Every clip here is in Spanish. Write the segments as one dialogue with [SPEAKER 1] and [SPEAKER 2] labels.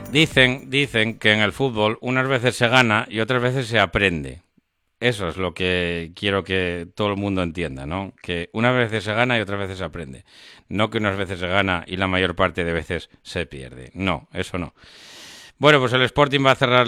[SPEAKER 1] Dicen que en el fútbol unas veces se gana y otras veces se aprende. Eso es lo que quiero que todo el mundo entienda, ¿no? Que unas veces se gana y otras veces se aprende. No que unas veces se gana y la mayor parte de veces se pierde. No, eso no. Bueno, pues el Sporting va a cerrar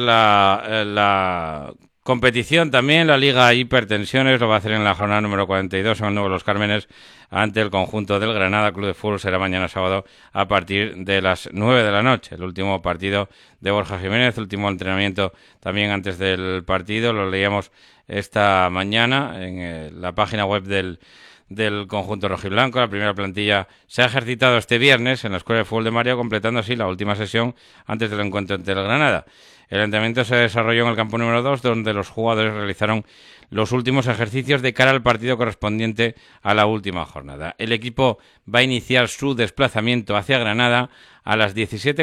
[SPEAKER 1] la competición también, la Liga Hipertensiones, lo va a hacer en la jornada número 42 en el Nuevo Los Cármenes ante el conjunto del Granada Club de Fútbol. Será mañana sábado a partir de las 9 de la noche. El último partido de Borja Jiménez, último entrenamiento también antes del partido, lo leíamos esta mañana en la página web del conjunto rojiblanco. La primera plantilla se ha ejercitado este viernes en la Escuela de Fútbol de Mario, completando así la última sesión antes del encuentro ante el Granada. El entrenamiento se desarrolló en el campo número 2, donde los jugadores realizaron los últimos ejercicios de cara al partido correspondiente a la última jornada. El equipo va a iniciar su desplazamiento hacia Granada a las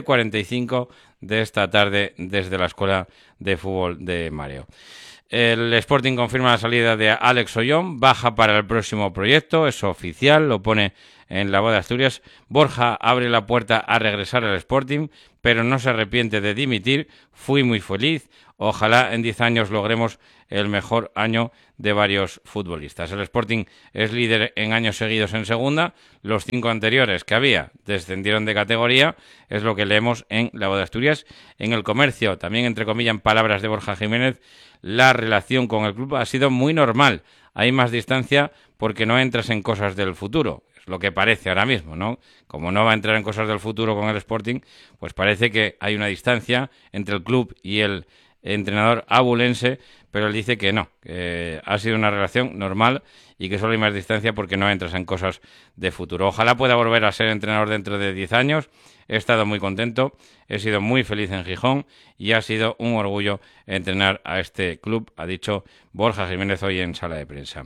[SPEAKER 1] 17:45 de esta tarde desde la Escuela de Fútbol de Mario. El Sporting confirma la salida de Alex Ollón, baja para el próximo proyecto, es oficial, lo pone en La Voz de Asturias. Borja abre la puerta a regresar al Sporting, pero no se arrepiente de dimitir. Fui muy feliz, ojalá en 10 años logremos el mejor año de varios futbolistas. El Sporting es líder en años seguidos en segunda, los 5 anteriores que había descendieron de categoría, es lo que leemos en La Voz de Asturias. En El Comercio, también entre comillas en palabras de Borja Jiménez, la relación con el club ha sido muy normal. Hay más distancia porque no entras en cosas del futuro. Es lo que parece ahora mismo, ¿no? Como no va a entrar en cosas del futuro con el Sporting, pues parece que hay una distancia entre el club y el entrenador abulense, pero él dice que no, que ha sido una relación normal y que solo hay más distancia porque no entras en cosas de futuro. Ojalá pueda volver a ser entrenador dentro de 10 años. He estado muy contento, he sido muy feliz en Gijón y ha sido un orgullo entrenar a este club, ha dicho Borja Jiménez hoy en sala de prensa.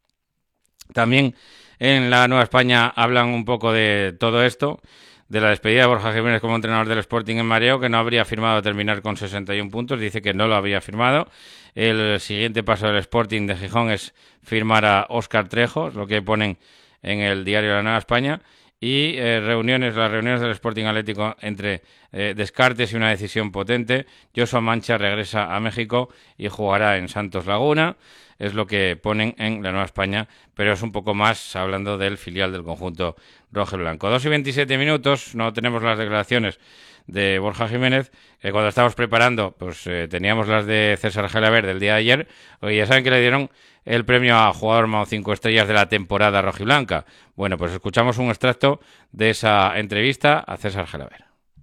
[SPEAKER 1] También en la Nueva España hablan un poco de todo esto, de la despedida de Borja Jiménez como entrenador del Sporting en Mareo, que no habría firmado terminar con 61 puntos, dice que no lo había firmado. El siguiente paso del Sporting de Gijón es firmar a Óscar Trejo, lo que ponen en el diario La Nueva España. Y las reuniones del Sporting Atlético entre descartes y una decisión potente. Joshua Mancha regresa a México y jugará en Santos Laguna, es lo que ponen en La Nueva España, pero es un poco más hablando del filial del conjunto rojo-blanco. 2:27, no tenemos las declaraciones de Borja Jiménez, que cuando estábamos preparando pues teníamos las de César Gelabert del día de ayer. Hoy ya saben que le dieron el premio a jugador más 5 estrellas de la temporada rojiblanca. Bueno, pues escuchamos un extracto de esa entrevista a César Gelabert.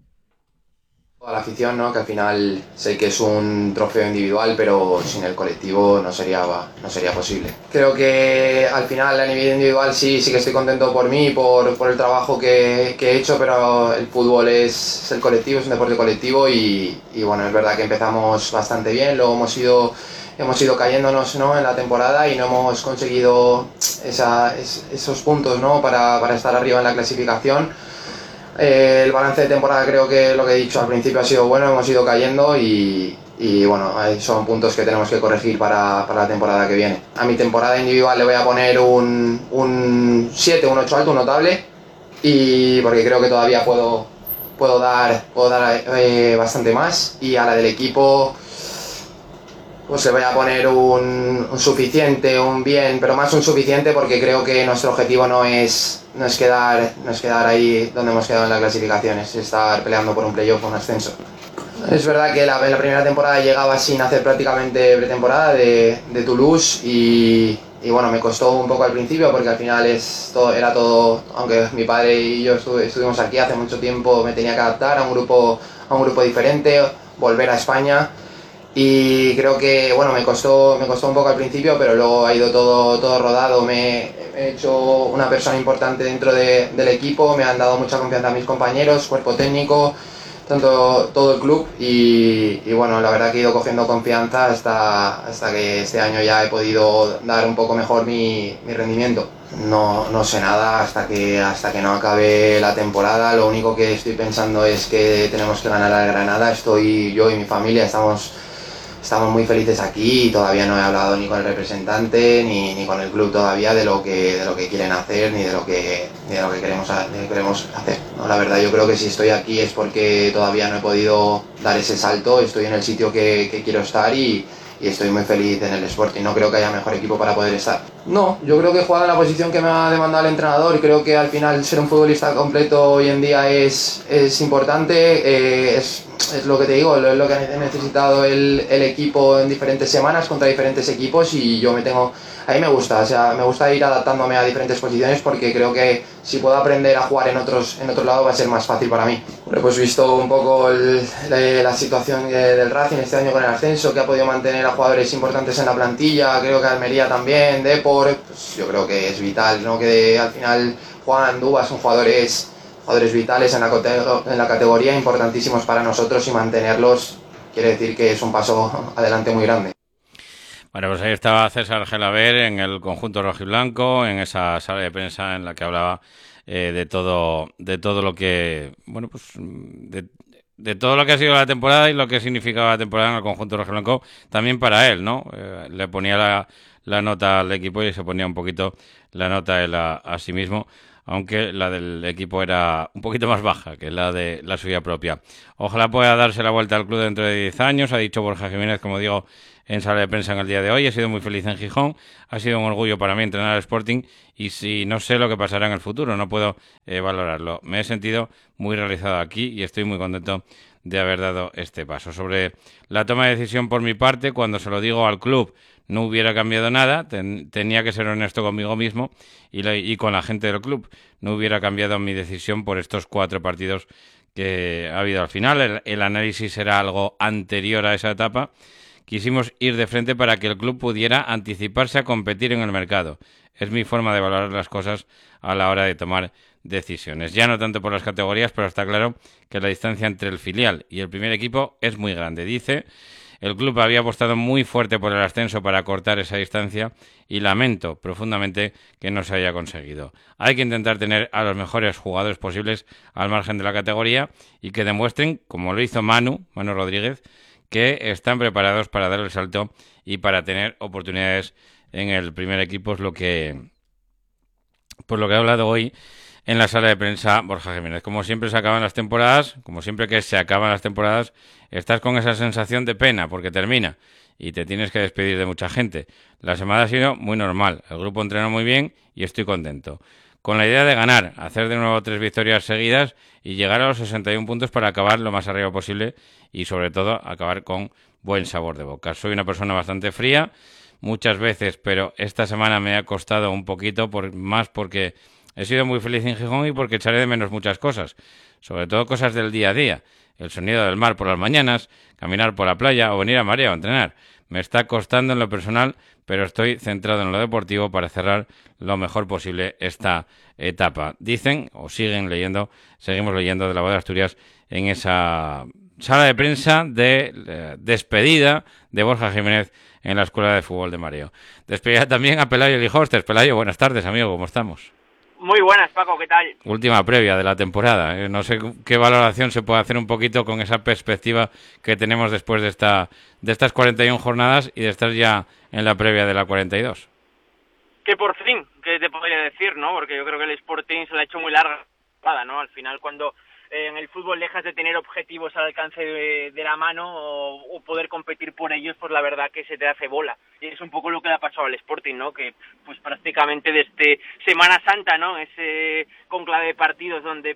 [SPEAKER 2] A la afición, ¿no? Que al final sé que es un trofeo individual, pero sin el colectivo no sería posible. Creo que al final a nivel individual sí que estoy contento por mí, por el trabajo que he hecho, pero el fútbol es el colectivo, es un deporte colectivo y bueno, es verdad que empezamos bastante bien, luego hemos ido cayéndonos, ¿no? En la temporada y no hemos conseguido esos puntos, ¿no? para estar arriba en la clasificación. El balance de temporada, creo que lo que he dicho al principio ha sido bueno, hemos ido cayendo y bueno, son puntos que tenemos que corregir para la temporada que viene. A mi temporada individual le voy a poner un 7, un 8 alto, un notable, y porque creo que todavía puedo dar bastante más, y a la del equipo pues le voy a poner un suficiente, un bien, pero más un suficiente, porque creo que nuestro objetivo no es quedar ahí donde hemos quedado en la clasificación, es estar peleando por un playoff o un ascenso. Es verdad que en la primera temporada llegaba sin hacer prácticamente pretemporada de Toulouse y bueno, me costó un poco al principio porque al final era todo, aunque mi padre y yo estuvimos aquí hace mucho tiempo, me tenía que adaptar a un grupo diferente, volver a España. Y creo que bueno, me costó un poco al principio, pero luego ha ido todo rodado. Me he hecho una persona importante dentro del equipo, me han dado mucha confianza a mis compañeros, cuerpo técnico, tanto todo el club y bueno, la verdad que he ido cogiendo confianza hasta que este año ya he podido dar un poco mejor mi rendimiento. No sé nada hasta que no acabe la temporada. Lo único que estoy pensando es que tenemos que ganar a Granada. Estoy yo y mi familia estamos estamos muy felices aquí y todavía no he hablado ni con el representante ni con el club todavía de lo que quieren hacer ni de lo que queremos hacer, ¿no? La verdad yo creo que si estoy aquí es porque todavía no he podido dar ese salto, estoy en el sitio que quiero estar y estoy muy feliz en el Sporting. No creo que haya mejor equipo para poder estar. No, yo creo que he jugado en la posición que me ha demandado el entrenador y creo que al final ser un futbolista completo hoy en día es importante, es lo que te digo, es lo que ha necesitado el equipo en diferentes semanas contra diferentes equipos y a mí me gusta, o sea, me gusta ir adaptándome a diferentes posiciones porque creo que si puedo aprender a jugar en otros lados va a ser más fácil para mí. Pues visto un poco la situación del Racing este año con el ascenso, que ha podido mantener a jugadores importantes en la plantilla, creo que Almería también, Depor, pues yo creo que es vital, ¿no? Que al final Juan Andúa son jugadores vitales en la categoría, importantísimos para nosotros y mantenerlos quiere decir que es un paso adelante muy grande.
[SPEAKER 1] Bueno, pues ahí estaba César Gelaber en el conjunto rojiblanco, en esa sala de prensa en la que hablaba de todo lo que, bueno, pues de todo lo que ha sido la temporada y lo que significaba la temporada en el conjunto rojiblanco, también para él, ¿no? Le ponía la nota al equipo y se ponía un poquito la nota él a sí mismo, aunque la del equipo era un poquito más baja que la de la suya propia. Ojalá pueda darse la vuelta al club dentro de 10 años, ha dicho Borja Jiménez, como digo, en sala de prensa en el día de hoy. He sido muy feliz en Gijón, ha sido un orgullo para mí entrenar al Sporting y si no sé lo que pasará en el futuro, no puedo valorarlo. Me he sentido muy realizado aquí y estoy muy contento de haber dado este paso. Sobre la toma de decisión por mi parte, cuando se lo digo al club, no hubiera cambiado nada, tenía que ser honesto conmigo mismo y con la gente del club. No hubiera cambiado mi decisión por estos 4 partidos que ha habido al final. El análisis era algo anterior a esa etapa. Quisimos ir de frente para que el club pudiera anticiparse a competir en el mercado. Es mi forma de valorar las cosas a la hora de tomar decisiones. Ya no tanto por las categorías, pero está claro que la distancia entre el filial y el primer equipo es muy grande. Dice, el club había apostado muy fuerte por el ascenso para cortar esa distancia y lamento profundamente que no se haya conseguido. Hay que intentar tener a los mejores jugadores posibles al margen de la categoría y que demuestren, como lo hizo Manu Rodríguez, que están preparados para dar el salto y para tener oportunidades en el primer equipo, es lo que ha hablado hoy en la sala de prensa Borja Jiménez. Como siempre se acaban las temporadas, como siempre que se acaban las temporadas, estás con esa sensación de pena porque termina y te tienes que despedir de mucha gente. La semana ha sido muy normal, el grupo entrenó muy bien y estoy contento. Con la idea de ganar, hacer de nuevo 3 victorias seguidas y llegar a los 61 puntos para acabar lo más arriba posible y sobre todo acabar con buen sabor de boca. Soy una persona bastante fría muchas veces, pero esta semana me ha costado un poquito más porque he sido muy feliz en Gijón y porque echaré de menos muchas cosas, sobre todo cosas del día a día, el sonido del mar por las mañanas, caminar por la playa o venir a Marea o entrenar. Me está costando en lo personal, pero estoy centrado en lo deportivo para cerrar lo mejor posible esta etapa. Dicen, o seguimos leyendo de la voz de Asturias en esa sala de prensa de despedida de Borja Jiménez en la Escuela de Fútbol de Mareo. Despedida también a Pelayo Lijosters. Pelayo, buenas tardes, amigo, ¿cómo estamos?
[SPEAKER 3] Muy buenas, Paco, ¿qué tal?
[SPEAKER 1] Última previa de la temporada. No sé qué valoración se puede hacer un poquito con esa perspectiva que tenemos después de estas 41 jornadas y de estar ya en la previa de la 42.
[SPEAKER 3] Que por fin, ¿qué te podría decir, no? Porque yo creo que el Sporting se la ha hecho muy larga, ¿no? Al final, cuando en el fútbol dejas de tener objetivos al alcance de la mano o poder competir por ellos, pues la verdad que se te hace bola. Y es un poco lo que le ha pasado al Sporting, ¿no? Que pues prácticamente desde Semana Santa, ¿no? Ese conclave de partidos donde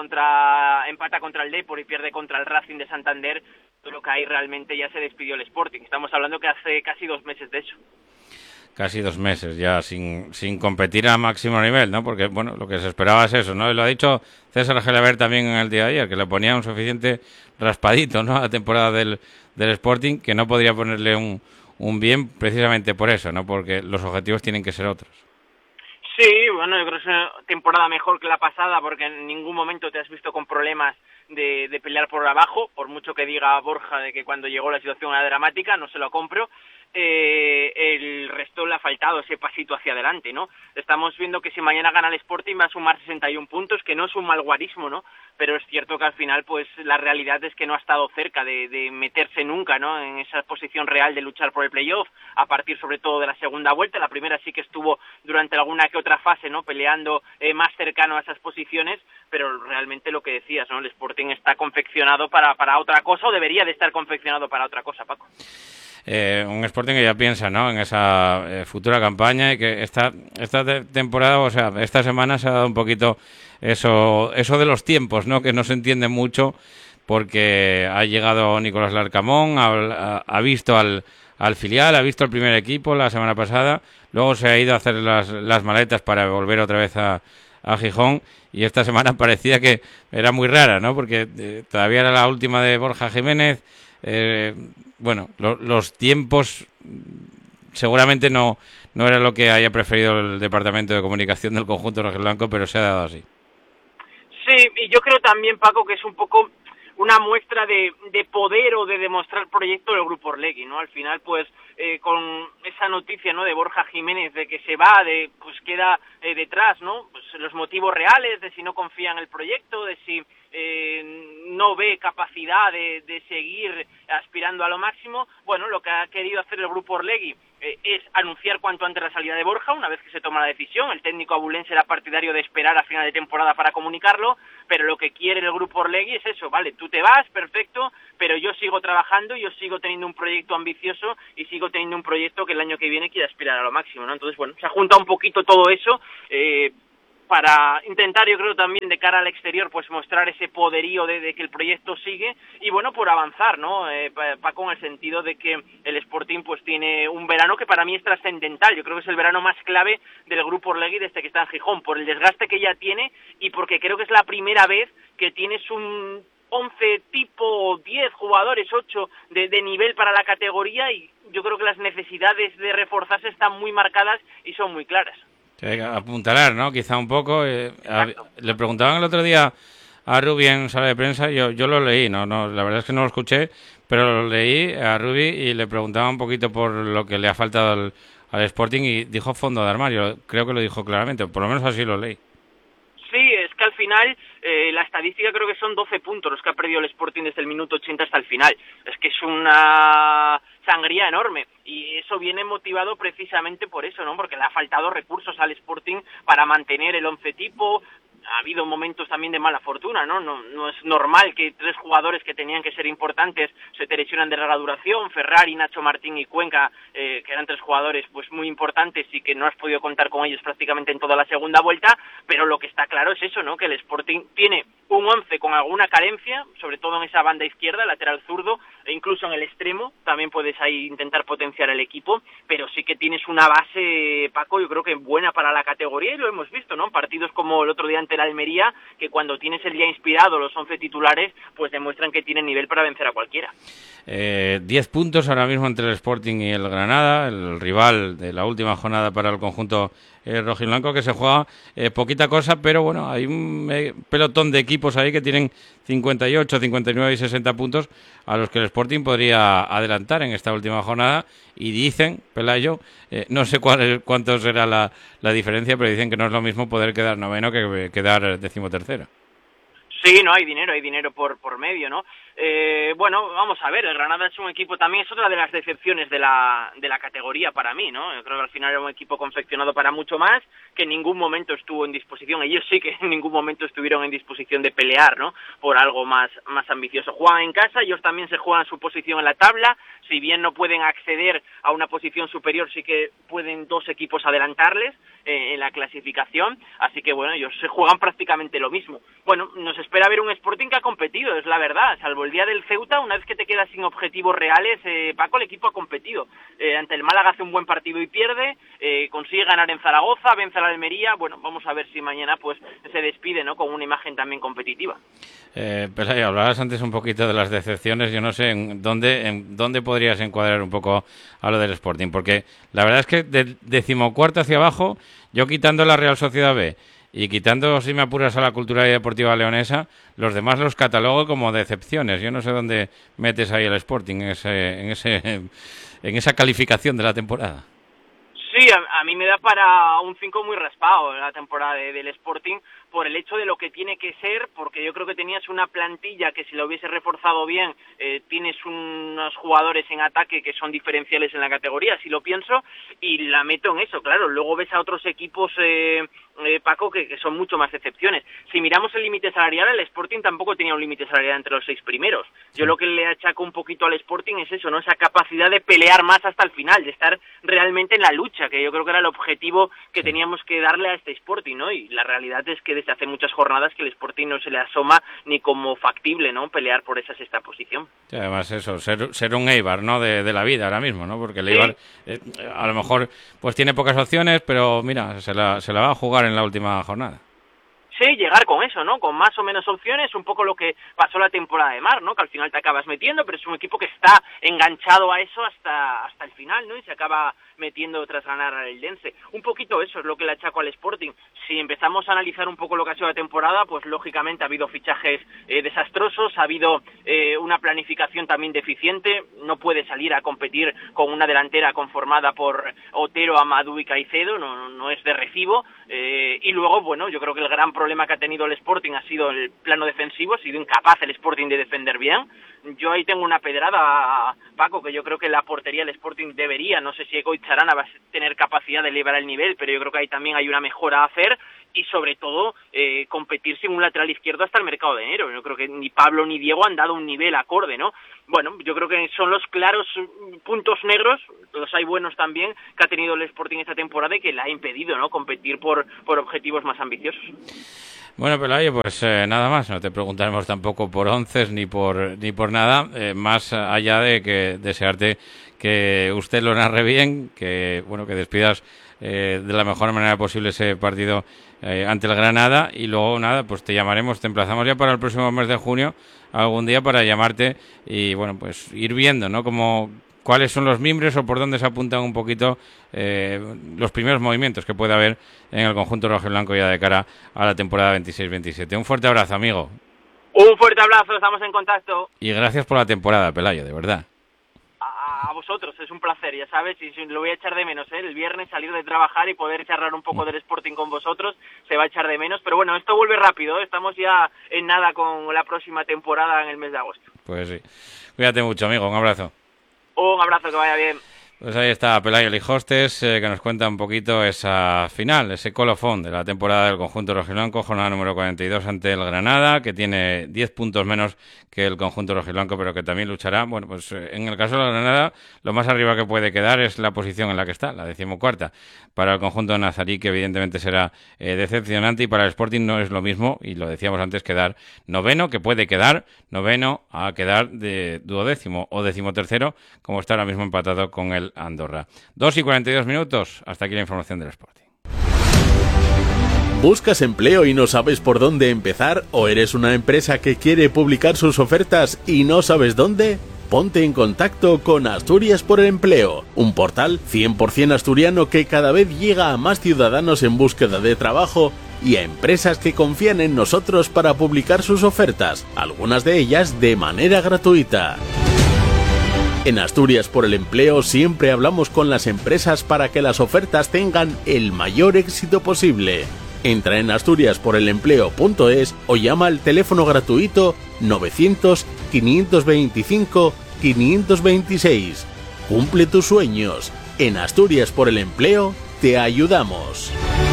[SPEAKER 3] empata contra el Depor y pierde contra el Racing de Santander, lo que ahí realmente ya se despidió el Sporting. Estamos hablando que hace casi 2 meses de eso.
[SPEAKER 1] Casi 2 meses ya sin competir a máximo nivel, ¿no? Porque, bueno, lo que se esperaba es eso, ¿no? Y lo ha dicho César Gelaber también en el día de ayer, que le ponía un suficiente raspadito, ¿no? A la temporada del Sporting, que no podría ponerle un bien precisamente por eso, ¿no? Porque los objetivos tienen que ser otros.
[SPEAKER 3] Sí, bueno, yo creo que es una temporada mejor que la pasada porque en ningún momento te has visto con problemas de pelear por abajo, por mucho que diga Borja de que cuando llegó la situación era dramática, no se lo compro. el resto le ha faltado ese pasito hacia adelante, ¿no? Estamos viendo que si mañana gana el Sporting va a sumar 61 puntos, que no es un mal guarismo, ¿no? Pero es cierto que al final, pues la realidad es que no ha estado cerca de meterse nunca, ¿no? En esa posición real de luchar por el playoff, a partir sobre todo de la segunda vuelta. La primera sí que estuvo durante alguna que otra fase, ¿no? Peleando más cercano a esas posiciones, pero realmente lo que decías, ¿no? El Sporting está confeccionado para otra cosa, o debería de estar confeccionado para otra cosa, Paco.
[SPEAKER 1] Un Sporting que ya piensa, ¿no?, en esa futura campaña, y que esta temporada, o sea, esta semana se ha dado un poquito eso de los tiempos, ¿no?, que no se entiende mucho, porque ha llegado Nicolás Larcamón, ha visto al filial, ha visto al primer equipo la semana pasada, luego se ha ido a hacer las maletas para volver otra vez a Gijón, y esta semana parecía que era muy rara, ¿no?, porque todavía era la última de Borja Jiménez. Bueno, los tiempos seguramente no era lo que haya preferido el Departamento de Comunicación del conjunto rojiblanco, pero se ha dado así.
[SPEAKER 3] Sí, y yo creo también, Paco, que es un poco una muestra de poder o de demostrar proyecto del Grupo Orlegui, ¿no? Al final, pues, con esa noticia, ¿no?, de Borja Jiménez, de que se va, pues queda detrás, ¿no?, pues los motivos reales de si no confía en el proyecto, de si no ve capacidad de seguir aspirando a lo máximo. Bueno, lo que ha querido hacer el Grupo Orlegui es anunciar cuanto antes la salida de Borja, una vez que se toma la decisión. El técnico abulense era partidario de esperar a final de temporada para comunicarlo, pero lo que quiere el Grupo Orlegui es eso, vale, tú te vas, perfecto, pero yo sigo trabajando, yo sigo teniendo un proyecto ambicioso y sigo teniendo un proyecto que el año que viene quiere aspirar a lo máximo, ¿no? Entonces, bueno, se ha juntado un poquito todo eso, para intentar, yo creo, también de cara al exterior, pues mostrar ese poderío de que el proyecto sigue, y bueno, por avanzar, ¿no? Paco, en el sentido de que el Sporting pues tiene un verano que para mí es trascendental. Yo creo que es el verano más clave del Grupo Orlegui desde que está en Gijón, por el desgaste que ya tiene, y porque creo que es la primera vez que tienes un 11 tipo 10 jugadores, 8 de nivel para la categoría, y yo creo que las necesidades de reforzarse están muy marcadas y son muy claras.
[SPEAKER 1] Apuntalar, ¿no? Quizá un poco. Le preguntaban el otro día a Rubi en sala de prensa, yo lo leí, no, la verdad es que no lo escuché, pero lo leí a Rubi y le preguntaba un poquito por lo que le ha faltado al Sporting, y dijo fondo de armario. Creo que lo dijo claramente, por lo menos así lo leí.
[SPEAKER 3] Sí, es que al final la estadística creo que son 12 puntos los que ha perdido el Sporting desde el minuto 80 hasta el final. Es que es una sangría enorme, y eso viene motivado precisamente por eso, ¿no? Porque le ha faltado recursos al Sporting para mantener el 11 tipo. Ha habido momentos también de mala fortuna, ¿no? No es normal que 3 jugadores que tenían que ser importantes se te lesionan de larga duración. Ferrari, Nacho Martín y Cuenca, que eran 3 jugadores pues muy importantes y que no has podido contar con ellos prácticamente en toda la segunda vuelta, pero lo que está claro es eso, ¿no? Que el Sporting tiene un 11 con alguna carencia, sobre todo en esa banda izquierda, lateral zurdo, e incluso en el extremo también puedes ahí intentar potenciar el equipo, pero sí que tienes una base, Paco, yo creo que buena para la categoría, y lo hemos visto, ¿no? Partidos como el otro día ante la Almería, que cuando tienes el día inspirado, los 11 titulares, pues demuestran que tienen nivel para vencer a cualquiera.
[SPEAKER 1] 10 puntos ahora mismo entre el Sporting y el Granada, el rival de la última jornada para el conjunto rojiblanco, que se juega poquita cosa, pero bueno, hay un pelotón de equipos ahí que tienen 58, 59 y 60 puntos, a los que el Sporting podría adelantar en esta última jornada, y dicen, Pelayo, no sé cuánto será la diferencia, pero dicen que no es lo mismo poder quedar noveno que quedar 13º.
[SPEAKER 3] Sí, no, hay dinero por medio, ¿no? Bueno, vamos a ver, el Granada es un equipo también, es otra de las decepciones de la categoría para mí, ¿no? Yo creo que al final era un equipo confeccionado para mucho más, que en ningún momento estuvo en disposición, ellos sí que en ningún momento estuvieron en disposición de pelear, ¿no? Por algo más ambicioso. Juegan en casa, ellos también se juegan su posición en la tabla, si bien no pueden acceder a una posición superior, sí que pueden 2 equipos adelantarles en la clasificación, así que bueno, ellos se juegan prácticamente lo mismo. Bueno, nos espera ver un Sporting que ha competido, es la verdad, salvo el día del Ceuta, una vez que te quedas sin objetivos reales, Paco, el equipo ha competido. Ante el Málaga hace un buen partido y pierde, consigue ganar en Zaragoza, vence a la Almería. Bueno, vamos a ver si mañana pues se despide, ¿no?, con una imagen también competitiva.
[SPEAKER 1] Pues ahí hablabas antes un poquito de las decepciones. Yo no sé en dónde podrías encuadrar un poco a lo del Sporting, porque la verdad es que del 14º hacia abajo, yo quitando la Real Sociedad B y quitando, si me apuras, a la cultura deportiva leonesa, los demás los catalogo como decepciones. Yo no sé dónde metes ahí el Sporting en esa calificación de la temporada.
[SPEAKER 3] Sí, a mí me da para un 5 muy raspado la temporada del Sporting por el hecho de lo que tiene que ser, porque yo creo que tenías una plantilla que si la hubiese reforzado bien, tienes unos jugadores en ataque que son diferenciales en la categoría, si lo pienso, y la meto en eso, claro. Luego ves a otros equipos, Paco, que son mucho más excepciones. Si miramos el límite salarial, el Sporting tampoco tenía un límite salarial entre los 6 primeros. Yo lo que le achaco un poquito al Sporting es eso, ¿no? Esa capacidad de pelear más hasta el final, de estar realmente en la lucha, que yo creo que era el objetivo que teníamos que darle a este Sporting, ¿no? Y la realidad es que desde hace muchas jornadas que el Sporting no se le asoma ni como factible, ¿no? Pelear por esa sexta posición.
[SPEAKER 1] Sí, además eso, ser un Eibar, ¿no? De la vida ahora mismo, ¿no? Porque el Eibar a lo mejor pues tiene pocas opciones, pero mira, se la va a jugar en la última jornada.
[SPEAKER 3] Sí, llegar con eso, ¿no? Con más o menos opciones, un poco lo que pasó la temporada de Mar, ¿no? Que al final te acabas metiendo, pero es un equipo que está enganchado a eso hasta el final, ¿no? Y se acaba metiendo tras ganar al Eldense. Un poquito eso es lo que le achaco al Sporting. Si empezamos a analizar un poco lo que ha sido la temporada, pues lógicamente ha habido fichajes desastrosos, ha habido una planificación también deficiente, no puede salir a competir con una delantera conformada por Otero, Amadou y Caicedo, no es de recibo, y luego, bueno, yo creo que el gran problema que ha tenido el Sporting ha sido el plano defensivo, ha sido incapaz el Sporting de defender bien. Yo ahí tengo una pedrada, Paco, que yo creo que la portería del Sporting debería, no sé si Egoitz Arana va a tener capacidad de elevar el nivel, pero yo creo que ahí también hay una mejora a hacer y sobre todo competir sin un lateral izquierdo hasta el mercado de enero. Yo creo que ni Pablo ni Diego han dado un nivel acorde, ¿no? Bueno, yo creo que son los claros puntos negros, los hay buenos también, que ha tenido el Sporting esta temporada y que le ha impedido, ¿no?, competir por objetivos más ambiciosos.
[SPEAKER 1] Bueno, Pelayo, pues nada más, no te preguntaremos tampoco por onces ni por nada, más allá de que desearte que usted lo narre bien, que bueno, que despidas de la mejor manera posible ese partido ante el Granada, y luego nada, pues te llamaremos, te emplazamos ya para el próximo mes de junio, algún día, para llamarte y bueno, pues ir viendo, ¿no?, cuáles son los mimbres o por dónde se apuntan un poquito los primeros movimientos que puede haber en el conjunto rojiblanco ya de cara a la temporada 26-27. Un fuerte abrazo, amigo.
[SPEAKER 3] Un fuerte abrazo, estamos en contacto.
[SPEAKER 1] Y gracias por la temporada, Pelayo, de verdad.
[SPEAKER 3] A vosotros, es un placer, ya sabes, y lo voy a echar de menos, el viernes salir de trabajar y poder charlar un poco del Sporting con vosotros, se va a echar de menos, pero bueno, esto vuelve rápido, estamos ya en nada con la próxima temporada en el mes de agosto.
[SPEAKER 1] Pues sí, cuídate mucho, amigo, un abrazo.
[SPEAKER 3] Un abrazo, que vaya bien.
[SPEAKER 1] Pues ahí está Pelayo Lijostes, que nos cuenta un poquito esa final, ese colofón de la temporada del conjunto rojiblanco, jornada número 42 ante el Granada, que tiene 10 puntos menos que el conjunto rojiblanco, pero que también luchará. Bueno, pues en el caso de la Granada, lo más arriba que puede quedar es la posición en la que está, la 14ª, para el conjunto nazarí, que evidentemente será decepcionante, y para el Sporting no es lo mismo, y lo decíamos antes, quedar noveno, que puede quedar noveno, a quedar de duodécimo o 13º, como está ahora mismo empatado con el Andorra. 2:42, hasta aquí la información del Sporting.
[SPEAKER 4] ¿Buscas empleo y no sabes por dónde empezar? ¿O eres una empresa que quiere publicar sus ofertas y no sabes dónde? Ponte en contacto con Asturias por el Empleo, un portal 100% asturiano que cada vez llega a más ciudadanos en búsqueda de trabajo y a empresas que confían en nosotros para publicar sus ofertas, algunas de ellas de manera gratuita. En Asturias por el Empleo siempre hablamos con las empresas para que las ofertas tengan el mayor éxito posible. Entra en asturiasporelempleo.es o llama al teléfono gratuito 900-525-526. Cumple tus sueños. En Asturias por el Empleo te ayudamos.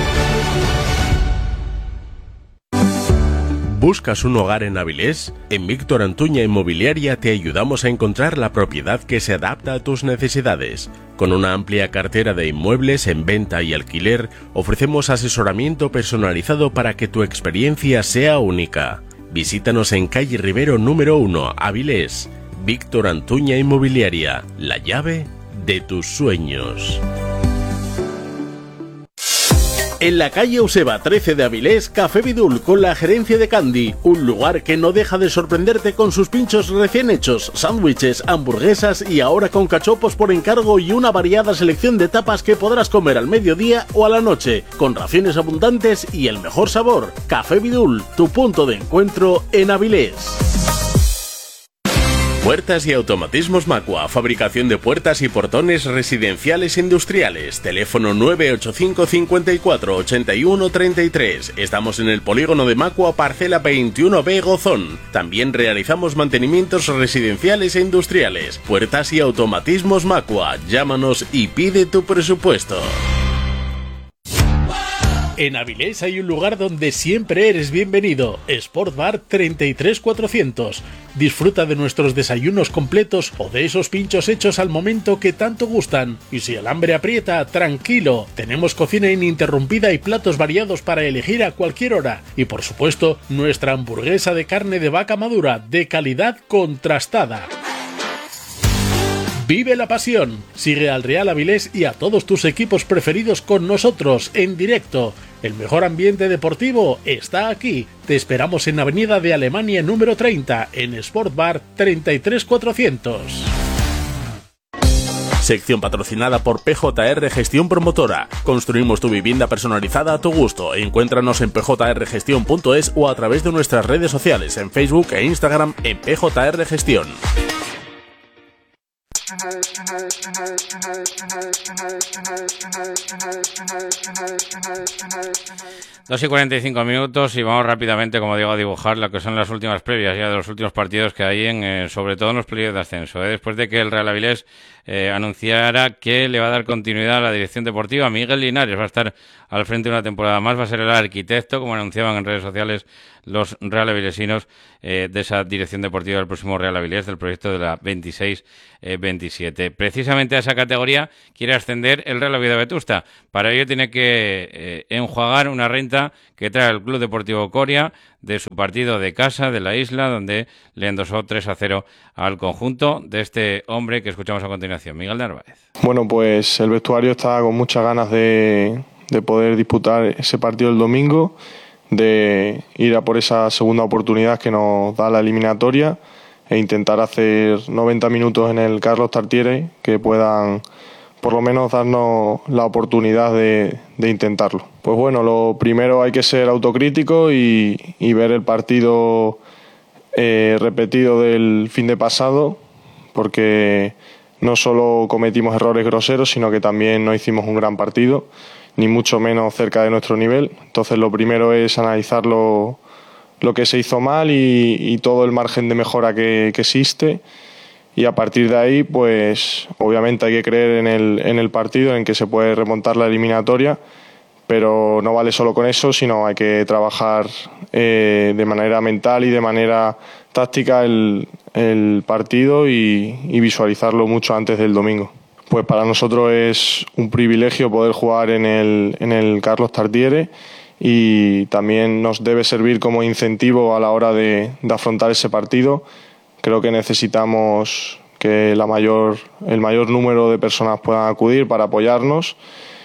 [SPEAKER 4] ¿Buscas un hogar en Avilés? En Víctor Antuña Inmobiliaria te ayudamos a encontrar la propiedad que se adapta a tus necesidades. Con una amplia cartera de inmuebles en venta y alquiler, ofrecemos asesoramiento personalizado para que tu experiencia sea única. Visítanos en calle Rivero número 1, Avilés. Víctor Antuña Inmobiliaria, la llave de tus sueños. En la calle Euseba 13 de Avilés, Café Vidul con la gerencia de Candy, un lugar que no deja de sorprenderte con sus pinchos recién hechos, sándwiches, hamburguesas y ahora con cachopos por encargo y una variada selección de tapas que podrás comer al mediodía o a la noche, con raciones abundantes y el mejor sabor. Café Vidul, tu punto de encuentro en Avilés. Puertas y automatismos Macua, fabricación de puertas y portones residenciales e industriales. Teléfono 985 54 81 33. Estamos en el polígono de Macua, parcela 21B Gozón. También realizamos mantenimientos residenciales e industriales. Puertas y automatismos Macua. Llámanos y pide tu presupuesto. En Avilés hay un lugar donde siempre eres bienvenido, Sport Bar 33400. Disfruta de nuestros desayunos completos o de esos pinchos hechos al momento que tanto gustan. Y si el hambre aprieta, tranquilo, tenemos cocina ininterrumpida y platos variados para elegir a cualquier hora. Y por supuesto, nuestra hamburguesa de carne de vaca madura, de calidad contrastada. Vive la pasión, sigue al Real Avilés y a todos tus equipos preferidos con nosotros en directo. El mejor ambiente deportivo está aquí. Te esperamos en Avenida de Alemania número 30, en Sport Bar 33400. Sección patrocinada por PJR Gestión Promotora. Construimos tu vivienda personalizada a tu gusto. Encuéntranos en pjrgestión.es o a través de nuestras redes sociales en Facebook e Instagram en PJR Gestión.
[SPEAKER 1] 2:45 y vamos rápidamente, como digo, a dibujar lo que son las últimas previas ya de los últimos partidos que hay sobre todo en los playoffs de ascenso. Después de que el Real Avilés anunciara que le va a dar continuidad a la dirección deportiva, Miguel Linares va a estar al frente de una temporada más, va a ser el arquitecto, como anunciaban en redes sociales los Real Avilesinos, de esa dirección deportiva del próximo Real Avilés, del proyecto de la 26-27. Precisamente a esa categoría quiere ascender el Real Oviedo Vetusta. Para ello tiene que enjuagar una renta que trae el Club Deportivo Coria de su partido de casa de la isla, donde le endosó 3-0 al conjunto de este hombre que escuchamos a continuación, Miguel Narváez.
[SPEAKER 5] Bueno, pues el vestuario está con muchas ganas de poder disputar ese partido el domingo, de ir a por esa segunda oportunidad que nos da la eliminatoria e intentar hacer 90 minutos en el Carlos Tartiere que puedan por lo menos darnos la oportunidad de intentarlo. Pues bueno, lo primero hay que ser autocrítico y ver el partido repetido del fin de pasado, porque no solo cometimos errores groseros, sino que también no hicimos un gran partido, ni mucho menos cerca de nuestro nivel. Entonces lo primero es analizar lo que se hizo mal y todo el margen de mejora que existe, y a partir de ahí pues obviamente hay que creer en el partido, en que se puede remontar la eliminatoria, pero no vale solo con eso, sino hay que trabajar de manera mental y de manera táctica el partido y visualizarlo mucho antes del domingo. Pues para nosotros es un privilegio poder jugar en el Carlos Tartiere, y también nos debe servir como incentivo a la hora de afrontar ese partido. Creo que necesitamos que el mayor número de personas puedan acudir para apoyarnos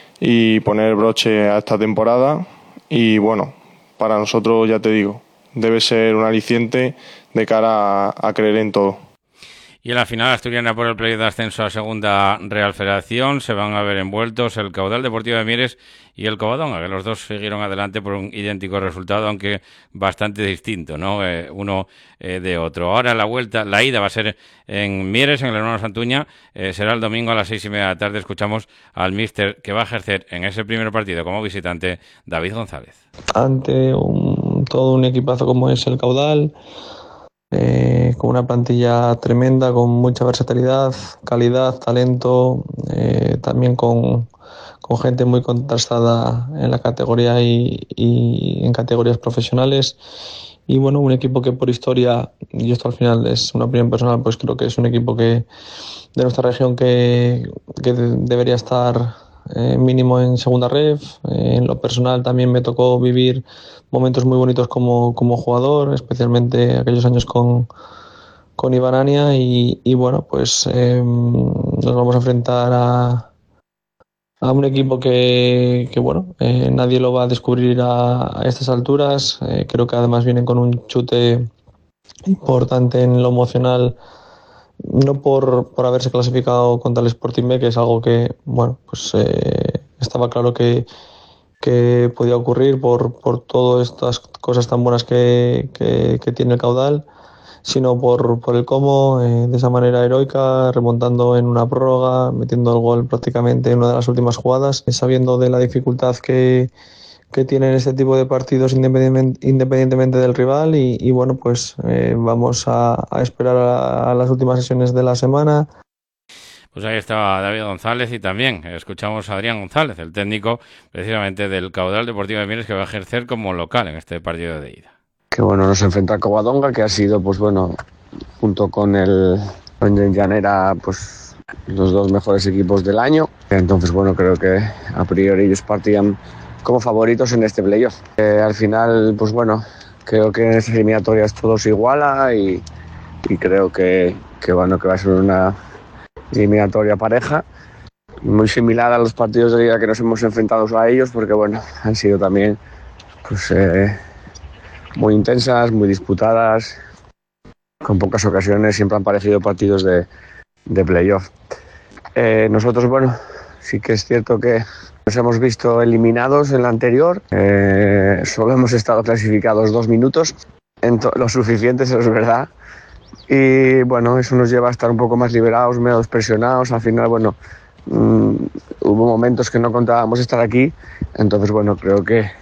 [SPEAKER 5] y poner broche a esta temporada. Y bueno, para nosotros, ya te digo, debe ser un aliciente de cara a creer en todo.
[SPEAKER 1] Y en la final asturiana por el playoff de ascenso a Segunda Real Federación se van a ver envueltos el Caudal Deportivo de Mieres y el Covadonga, que los dos siguieron adelante por un idéntico resultado, aunque bastante distinto, ¿no? Uno de otro. Ahora la ida va a ser en Mieres, en el Hermano Santuña, será el domingo a las 6:30 de la tarde. Escuchamos al míster que va a ejercer en ese primer partido como visitante, David González.
[SPEAKER 6] Ante todo un equipazo como es el Caudal, con una plantilla tremenda, con mucha versatilidad, calidad, talento, también con gente muy contrastada en la categoría y en categorías profesionales. Y bueno, un equipo que por historia, y esto al final es una opinión personal, pues creo que es un equipo que de nuestra región que debería estar mínimo en segunda ref. En lo personal también me tocó vivir momentos muy bonitos como jugador, especialmente aquellos años con Ibarania, y bueno, pues nos vamos a enfrentar a un equipo que bueno, nadie lo va a descubrir a estas alturas. Creo que además vienen con un chute importante en lo emocional, no por haberse clasificado contra el Sporting B, que es algo que, bueno, pues estaba claro que podía ocurrir por todas estas cosas tan buenas que tiene el caudal, sino por el cómo, de esa manera heroica, remontando en una prórroga, metiendo el gol prácticamente en una de las últimas jugadas, sabiendo de la dificultad que tienen este tipo de partidos independientemente del rival y bueno, pues vamos a esperar a las últimas sesiones de la semana.
[SPEAKER 1] Pues ahí estaba David González y también escuchamos a Adrián González, el técnico precisamente del Caudal Deportivo de Mieres, que va a ejercer como local en este partido de ida.
[SPEAKER 7] Que bueno, nos enfrenta a Covadonga, que ha sido, pues bueno, junto con el Llanera, pues los dos mejores equipos del año. Entonces, bueno, creo que a priori ellos partían como favoritos en este playoff. Al final, pues bueno, creo que en estas eliminatorias todo se iguala y creo que bueno, que va a ser una eliminatoria pareja, muy similar a los partidos de liga que nos hemos enfrentado a ellos, porque bueno, han sido también pues muy intensas, muy disputadas, con pocas ocasiones siempre han parecido partidos de playoff. Nosotros, bueno, sí que es cierto que nos hemos visto eliminados en la anterior, solo hemos estado clasificados 2 minutos, lo suficiente, eso es verdad. Y bueno, eso nos lleva a estar un poco más liberados, menos presionados. Al final, bueno, hubo momentos que no contábamos estar aquí. Entonces, bueno, creo que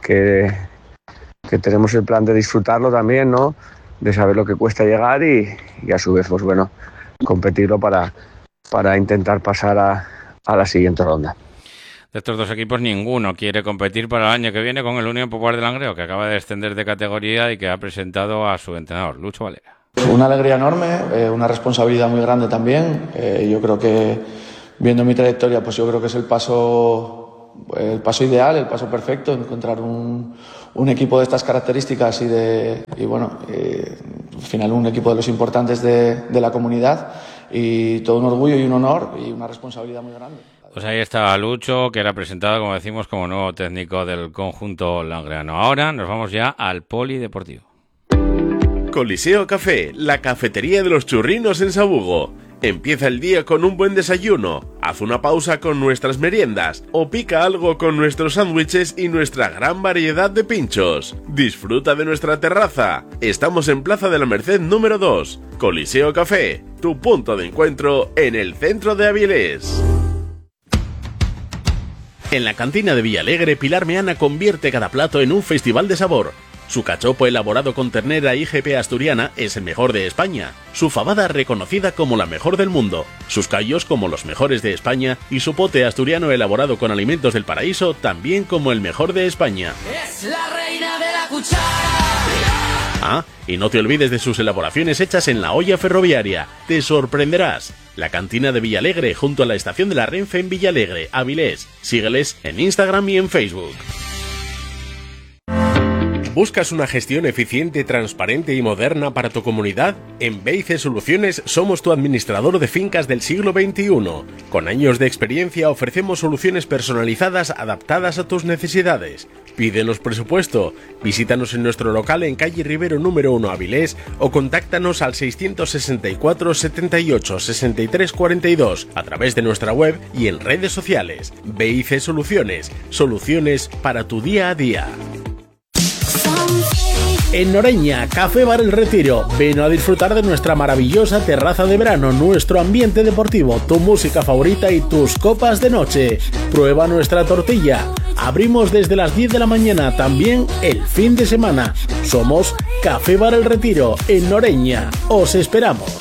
[SPEAKER 7] tenemos el plan de disfrutarlo también, ¿no? De saber lo que cuesta llegar y a su vez, pues bueno, competirlo para intentar pasar a la siguiente ronda.
[SPEAKER 1] De estos dos equipos ninguno quiere competir para el año que viene con el Unión Popular de Langreo, que acaba de descender de categoría y que ha presentado a su entrenador, Lucho Valera.
[SPEAKER 8] Una alegría enorme, una responsabilidad muy grande también. Yo creo que, viendo mi trayectoria, pues yo creo que es el paso ideal, el paso perfecto, encontrar un equipo de estas características y bueno, al final un equipo de los importantes de la comunidad, y todo un orgullo y un honor y una responsabilidad muy grande.
[SPEAKER 1] Pues ahí está Lucho, que era presentado, como decimos, como nuevo técnico del conjunto langreano. Ahora nos vamos ya al polideportivo.
[SPEAKER 4] Coliseo Café, la cafetería de los churrinos en Sabugo. Empieza el día con un buen desayuno, haz una pausa con nuestras meriendas o pica algo con nuestros sándwiches y nuestra gran variedad de pinchos. Disfruta de nuestra terraza. Estamos en Plaza de la Merced número 2. Coliseo Café, tu punto de encuentro en el centro de Avilés. En la cantina de Villalegre, Pilar Meana convierte cada plato en un festival de sabor. Su cachopo elaborado con ternera IGP asturiana es el mejor de España, su fabada reconocida como la mejor del mundo, sus callos como los mejores de España y su pote asturiano elaborado con alimentos del paraíso también como el mejor de España.
[SPEAKER 9] Es la reina de la cuchara.
[SPEAKER 4] Ah, y no te olvides de sus elaboraciones hechas en la olla ferroviaria, te sorprenderás. La cantina de Villalegre junto a la estación de la Renfe en Villalegre, Avilés. Sígueles en Instagram y en Facebook. ¿Buscas una gestión eficiente, transparente y moderna para tu comunidad? En BIC Soluciones somos tu administrador de fincas del siglo XXI. Con años de experiencia ofrecemos soluciones personalizadas adaptadas a tus necesidades. Pídenos presupuesto, visítanos en nuestro local en calle Rivero número 1 Avilés o contáctanos al 664 78 63 42 a través de nuestra web y en redes sociales. BIC Soluciones, soluciones para tu día a día. En Noreña, Café Bar El Retiro. Ven a disfrutar de nuestra maravillosa terraza de verano, nuestro ambiente deportivo, tu música favorita y tus copas de noche. Prueba nuestra tortilla. Abrimos desde las 10 de la mañana, también el fin de semana. Somos Café Bar El Retiro, en Noreña. Os esperamos.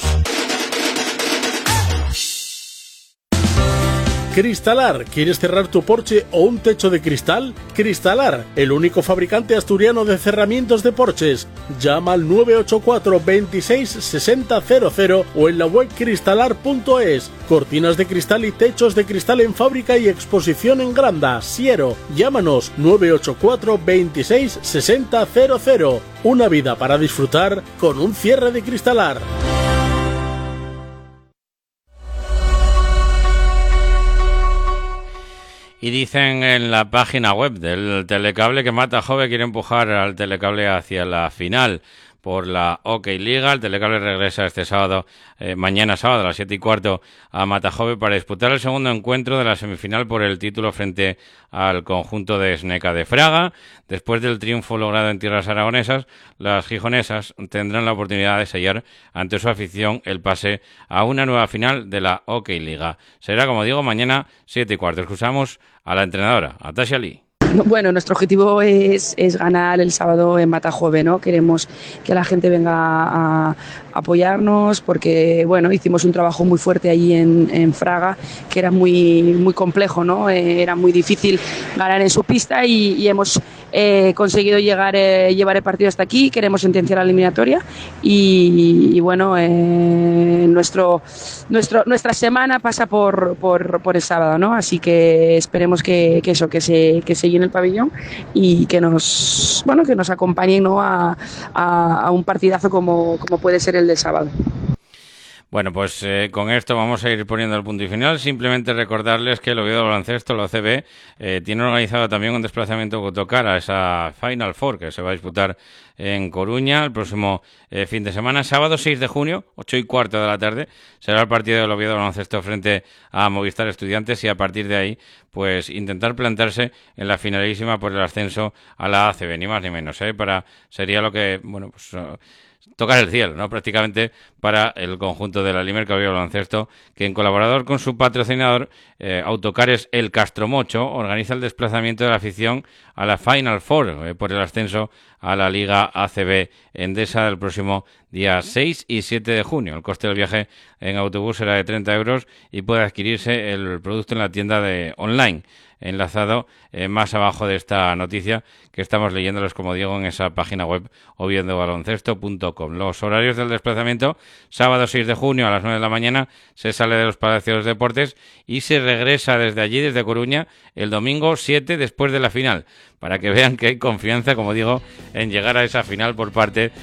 [SPEAKER 4] Cristalar, ¿quieres cerrar tu porche o un techo de cristal? Cristalar, el único fabricante asturiano de cerramientos de porches. Llama al 984 26 60 00 o en la web cristalar.es. Cortinas de cristal y techos de cristal en fábrica y exposición en Granda, Siero. Llámanos 984 26 60 00. Una vida para disfrutar con un cierre de Cristalar.
[SPEAKER 1] Y dicen en la página web del Telecable que Matajove quiere empujar al Telecable hacia la final por la OK Liga. El Telecable regresa este sábado, mañana sábado a las 7:15 a Matajove para disputar el segundo encuentro de la semifinal por el título frente al conjunto de Sneca de Fraga. Después del triunfo logrado en tierras aragonesas, las gijonesas tendrán la oportunidad de sellar ante su afición el pase a una nueva final de la OK Liga. Será, como digo, mañana 7:15. Escuchamos a la entrenadora, a Tasha Lee.
[SPEAKER 10] Bueno, nuestro objetivo es ganar el sábado en Matajove, ¿no? Queremos que la gente venga a apoyarnos porque, bueno, hicimos un trabajo muy fuerte allí en Fraga, que era muy complejo, ¿no? Era muy difícil ganar en su pista y hemos conseguido llevar el partido hasta aquí. Queremos sentenciar la eliminatoria y bueno, nuestra semana pasa por el sábado, ¿no? Así que esperemos que se llene el pabellón y que nos acompañen, ¿no? a un partidazo como puede ser el del sábado.
[SPEAKER 1] Bueno, pues con esto vamos a ir poniendo el punto y final. Simplemente recordarles que el Oviedo de Baloncesto, la OCB, tiene organizado también un desplazamiento a autocar a esa Final Four que se va a disputar en Coruña el próximo fin de semana. Sábado 6 de junio, 8:15 de la tarde, será el partido del Oviedo de Baloncesto frente a Movistar Estudiantes y a partir de ahí, pues intentar plantarse en la finalísima por el ascenso a la ACB, ni más ni menos, sería lo que, bueno, pues tocar el cielo, ¿no? Prácticamente para el conjunto de la Limerca Oviedo Baloncesto, que en colaborador con su patrocinador, Autocares El Castromocho, organiza el desplazamiento de la afición a la Final Four por el ascenso a la Liga ACB Endesa del próximo día 6 y 7 de junio. El coste del viaje en autobús será de 30 euros y puede adquirirse el producto en la tienda online, enlazado más abajo de esta noticia que estamos leyéndoles, como digo, en esa página web oviedobaloncesto.com. Los horarios del desplazamiento: sábado 6 de junio a las 9 de la mañana se sale de los Palacios de Deportes y se regresa desde allí, desde Coruña, el domingo 7 después de la final, para que vean que hay confianza, como digo, en llegar a esa final por parte